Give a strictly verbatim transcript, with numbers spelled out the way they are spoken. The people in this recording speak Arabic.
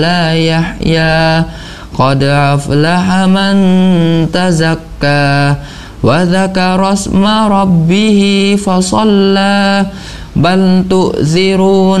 لا يحيى قد أفلح من تزكى وذكر اسم ربه فصلى بل تؤثرون